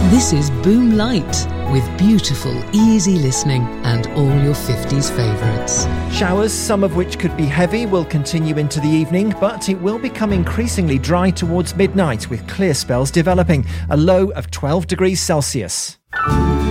This is Boom Light, with beautiful, easy listening and all your 50s favourites. Showers, some of which could be heavy, will continue into the evening, but it will become increasingly dry towards midnight, with clear spells developing. A low of 12 degrees Celsius.